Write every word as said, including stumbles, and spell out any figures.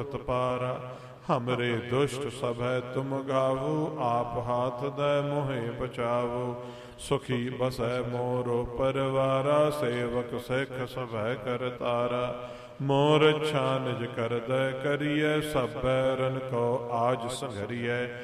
उड़त पारा। हमरे दुष्ट सब है तुम गावो, आप हाथ दे मोहे बचावो। सुखी बसै मोरो परिवारा, सेवक सिख सब है कर तारा। मोर इच्छा निज कर दे करिए, सब बैरन को आज संघरिए।